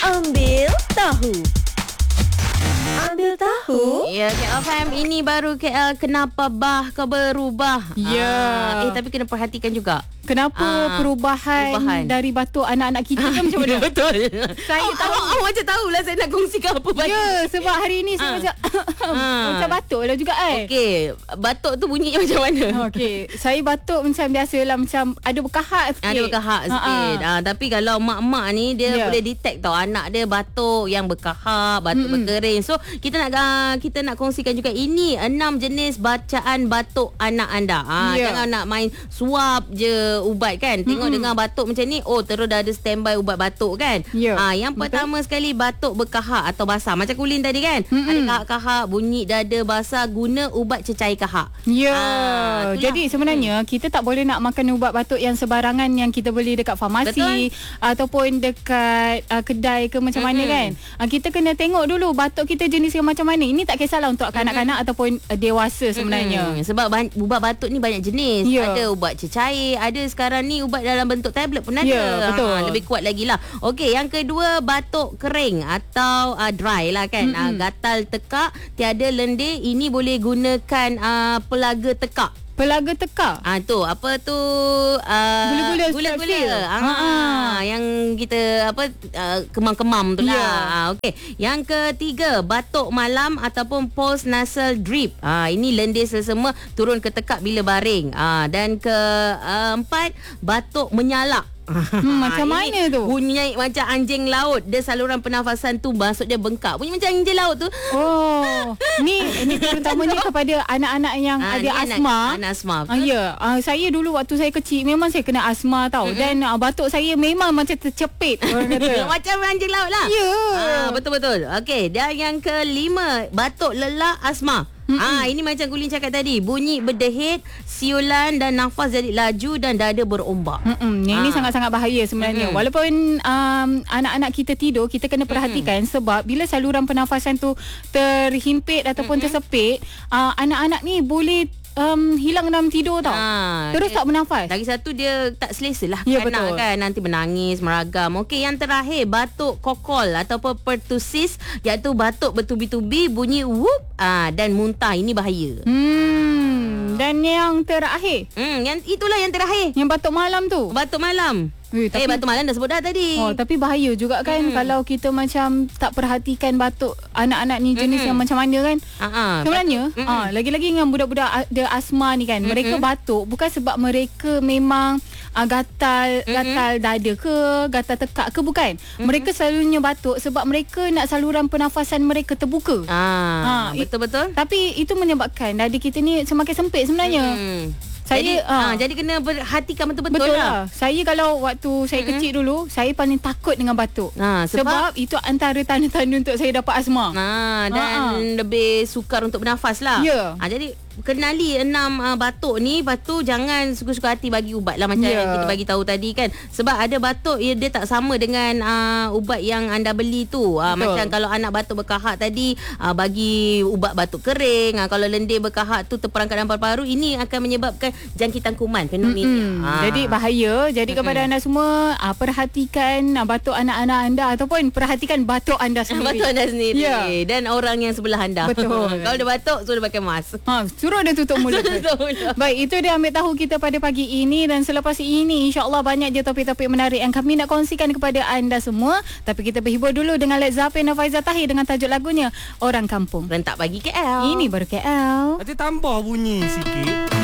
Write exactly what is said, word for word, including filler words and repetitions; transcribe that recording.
Ambil tahu. Ambil tahu. Ya, K L F M ini baru K L kenapa bah kau berubah. Ya. Ah, eh tapi kena perhatikan juga. Kenapa Ah, perubahan, perubahan dari batuk anak-anak kita kan macam mana? Betul. Saya awak, tahu. awak, awak macam tahulah saya nak kongsikan apa bagi. Ya, sebab hari ni saya Ah. macam Ah. macam batuk lah juga eh. Okey, batuk tu bunyinya macam mana? Okey, saya batuk macam biasalah, macam ada berkahak sikit. Ada berkahak sikit. Ha-ha. Ah, tapi kalau mak-mak ni dia Ya. boleh detect tau anak dia batuk yang berkahak, batuk Mm-mm. berkering. So kita nak ah, kita nak kongsikan juga ini enam jenis bacaan batuk anak anda. Ah, Ya. jangan nak main suap je ubat kan. Tengok Mm-mm. dengar batuk macam ni, oh terus dah ada standby ubat batuk kan. Ya. Ah, yang Betul. pertama sekali batuk berkahak atau basah. Macam Kulin tadi kan. Mm-mm. Ada kahak-kahak, bunyi dada basah, guna ubat cecair kahak. Ya, Ah, itulah. jadi sebenarnya kita tak boleh nak makan ubat batuk yang sebarangan yang kita beli dekat farmasi. Betul. Ataupun dekat uh, kedai ke macam mana Mm-mm. kan. Uh, kita kena tengok dulu batuk kita jenis yang macam mana. Ini tak kisahlah untuk kanak-kanak ataupun uh, dewasa sebenarnya. Mm-mm. Sebab ban- ubat batuk ni banyak jenis. Ya. Ada ubat cecair, ada sekarang ni ubat dalam bentuk tablet pun ada. Ya, betul. Ha, lebih kuat lagi lah. Okey, yang kedua batuk kering atau uh, dry lah kan. Uh, gatal tekak, tiada lendir, ini boleh gunakan uh, pelaga tekak. Pelaga tekak. Ah tu apa tu uh, Gula-gula gula-gula. strepsil. Ah, Ha-ha. yang kita apa uh, kemam-kemam tu lah. Ya. Ah, okey. Yang ketiga batuk malam ataupun post nasal drip. Ah ini lendir selsema turun ke tekak bila baring. Ah dan keempat batuk menyalak. Hmm, macam Ini mana tu? Bunyi macam anjing laut. Dia saluran pernafasan tu maksud dia bengkak. Bunyi macam anjing laut tu. Oh, ni ni terutamanya kepada anak-anak yang Ah, ada ni anak- asma. Anak asma. Ah, ya, ah, saya dulu waktu saya kecil memang saya kena asma tau. Mm-hmm. Dan ah, batuk saya memang macam tercepit orang kata. Macam anjing laut lah. Ya. Ah, betul-betul. Okey, dan yang kelima, batuk lelak asma. Ah, ini macam Kulin cakap tadi, bunyi berdehit, siulan dan nafas jadi laju dan dada berombak. Mm-mm. Yang ini Ah. sangat-sangat bahaya sebenarnya. Mm-mm. Walaupun um, anak-anak kita tidur, kita kena perhatikan sebab bila saluran pernafasan tu terhimpit ataupun tersepit, uh, anak-anak ni boleh um, hilang dalam tidur tau. Ah, Terus dia- tak bernafas. Lagi satu dia tak selesa lah Ya, kanak betul. kan. Nanti menangis, meragam. Okey, yang terakhir batuk kokol ataupun pertussis, iaitu batuk bertubi-tubi, bunyi whoop ah, dan muntah. Ini bahaya. Hmm. Dan yang terakhir, Hmm, yang itulah yang terakhir. yang batuk malam tu. Batuk malam. Eh, Eh, tapi- batuk malam dah sebut dah tadi. Oh, tapi bahaya juga kan Hmm. kalau kita macam tak perhatikan batuk anak-anak ni jenis Mm-mm. yang macam mana kan. Ah, ah, Sebenarnya batuk. ah, lagi-lagi dengan budak-budak ada asma ni kan. Mereka Mm-mm. batuk bukan sebab mereka memang ah, gatal Mm-mm. gatal dada ke, gatal tekak ke, bukan. Mereka selalunya batuk sebab mereka nak saluran pernafasan mereka terbuka. Ah, Ah, it- betul-betul. Tapi itu menyebabkan dada kita ni semakin sempit sebenarnya. Hmm. Saya, jadi, ah. ah, jadi kena perhatikan betul-betul Betul lah. lah. Saya kalau waktu saya kecil dulu, saya paling takut dengan batuk. Ah, sebab, sebab? itu antara tanda-tanda untuk saya dapat asma. Ah, dan Ah, ah. lebih sukar untuk bernafas lah. Ya. Ah, jadi kenali enam uh, batuk ni. Lepas tu jangan suka-suka hati bagi ubat lah macam Ya. yang kita bagi tahu tadi kan. Sebab ada batuk ya, dia tak sama dengan uh, ubat yang anda beli tu. Uh, Betul. macam kalau anak batuk berkahak tadi, uh, bagi ubat batuk kering. Uh, kalau lendir berkahak tu terperangkap dalam paru-paru, ini akan menyebabkan jangkitan kuman, pneumonia. Mm-mm. Ah. Jadi bahaya. Jadi kepada anda semua, ah, perhatikan ah, batuk anak-anak anda ataupun perhatikan batuk anda sendiri. Batuk anda sendiri. Ya. Dan orang yang sebelah anda. Betul. Kalau dia batuk, suruh pakai mask. Ha, suruh dia tutup mulut. Tutup mulut. Baik, itu dia ambil tahu kita pada pagi ini. Dan selepas ini insya-Allah banyak je topik-topik menarik yang kami nak kongsikan kepada anda semua. Tapi kita berhibur dulu dengan Led Zeppelin dan Faizal Tahir dengan tajuk lagunya Orang Kampung. Rentak bagi K L. Ini baru K L. Nanti tambah bunyi sikit.